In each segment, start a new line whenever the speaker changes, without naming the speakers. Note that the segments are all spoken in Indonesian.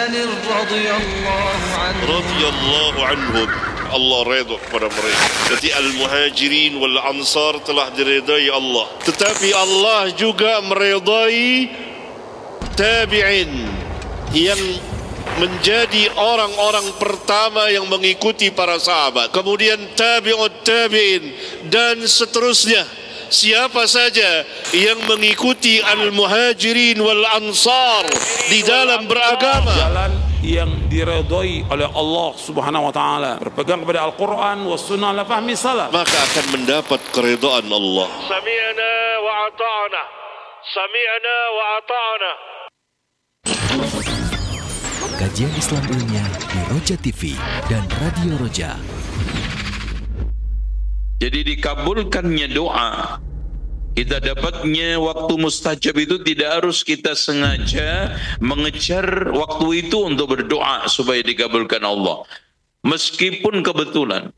radhiyallahu anhum. Allah redha kepada mereka. Jadi al-muhajirin wal ansar telah diredai Allah. Tetapi Allah juga meredai tabi'in yang menjadi orang-orang pertama yang mengikuti para sahabat. Kemudian tabi'ut tabi'in dan seterusnya. Siapa saja yang mengikuti al-muhajirin wal ansar di dalam beragama,
jalan yang diredai oleh Allah Subhanahu wa taala, berpegang kepada Al-Qur'an was sunnah ala fahmi salaf,
maka akan mendapat keridhaan Allah. Sami'na wa ata'na. Sami'na wa ata'na.
Kajian Islam Ilmiah di Roja TV dan Radio Roja.
Jadi dikabulkannya doa, kita dapatnya waktu mustajab itu tidak harus kita sengaja mengejar waktu itu untuk berdoa supaya dikabulkan Allah, meskipun kebetulan.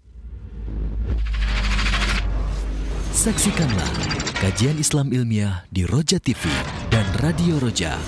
Saksikanlah kajian Islam Ilmiah di Roja TV dan Radio Roja.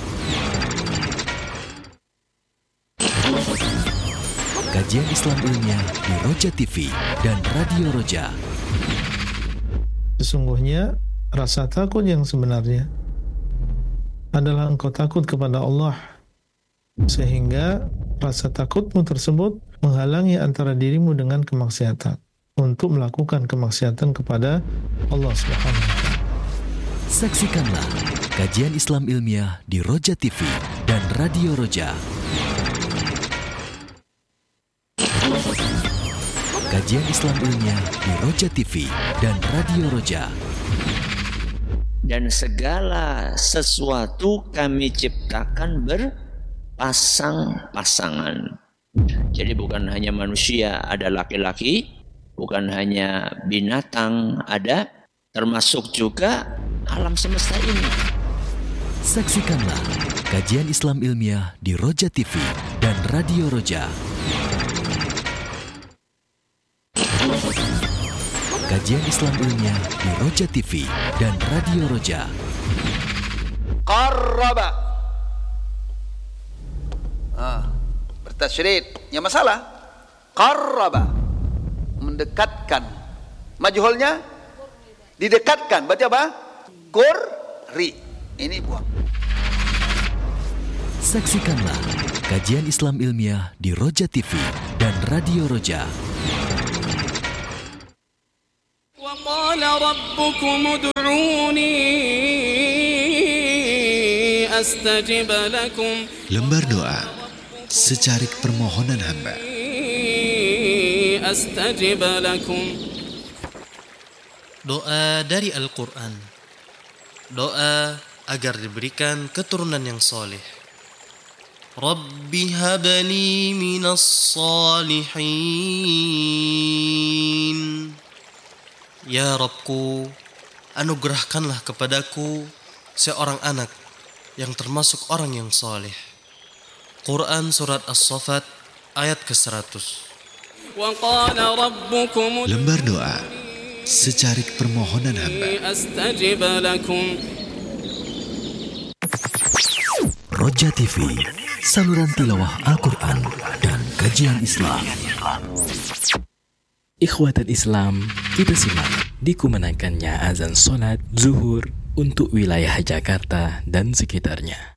Kajian Islam Ilmiah di Roja TV dan Radio Roja.
Sesungguhnya rasa takut yang sebenarnya adalah engkau takut kepada Allah, sehingga rasa takutmu tersebut menghalangi antara dirimu dengan kemaksiatan untuk melakukan kemaksiatan kepada Allah Subhanahu wa taala.
Saksikanlah kajian Islam Ilmiah di Roja TV dan Radio Roja. Kajian Islam Ilmiah di Roja TV dan Radio Roja.
Dan segala sesuatu kami ciptakan berpasang-pasangan. Jadi bukan hanya manusia ada laki-laki, bukan hanya binatang ada, termasuk juga alam semesta ini.
Saksikanlah kajian Islam Ilmiah di Roja TV dan Radio Roja. Kajian Islam Ilmiah di Roja TV dan Radio Roja.
Qarraba. Bertasydid. Yang masalah qarraba, mendekatkan. Majhulnya didekatkan. Berarti apa? Qurri. Ini buang.
Saksikanlah kajian Islam Ilmiah di Roja TV dan Radio Roja.
وقال ربكم ادعوني أستجب لكم.
Lembar doa secarik permohonan hamba.
أستجب لكم.
Doa dari Al-Quran. Doa agar diberikan keturunan yang soleh. Rabbi habli minas salihin. Ya Rabbku, anugerahkanlah kepadaku seorang anak yang termasuk orang yang soleh. Quran Surat As-Saffat ayat ke-100.
Lembar doa secarik permohonan hamba.
Roja TV, saluran tilawah Al-Quran dan kajian Islam. Ikhwatan Islam, kita simak dikumandangkannya azan sholat zuhur untuk wilayah Jakarta dan sekitarnya.